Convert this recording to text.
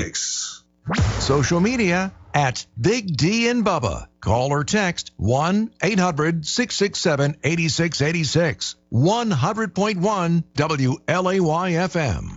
Social media at Big D and Bubba. Call or text 1-800-667-8686. 100.1 WLAY-FM.